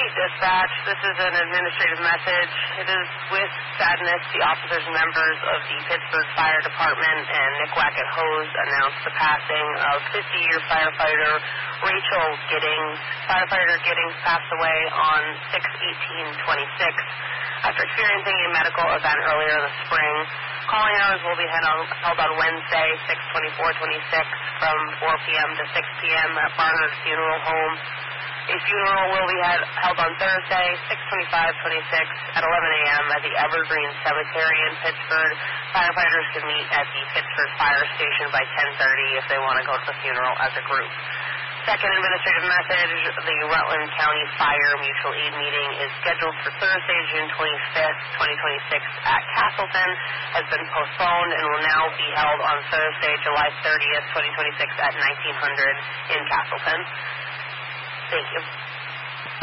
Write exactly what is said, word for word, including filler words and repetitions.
State Dispatch. This is an administrative message. It is with sadness the officers and members of the Pittsburgh Fire Department and Nick Wackett Hose announced the passing of fifty-year firefighter Rachel Giddings. Firefighter Giddings passed away on six eighteen twenty-six after experiencing a medical event earlier in the spring. Calling hours will be held on Wednesday, six twenty-four twenty-six, from four p.m. to six p.m. at Barnard Funeral Home. A funeral will be had, held on Thursday, six twenty-five twenty-six, at eleven a.m. at the Evergreen Cemetery in Pittsburgh. Firefighters can meet at the Pittsburgh Fire Station by ten thirty if they want to go to the funeral as a group. Second administrative message, the Rutland County Fire Mutual Aid meeting is scheduled for Thursday, June twenty-fifth, twenty twenty-six at Castleton, has been postponed and will now be held on Thursday, July thirtieth, twenty twenty-six at nineteen hundred in Castleton. Thank you.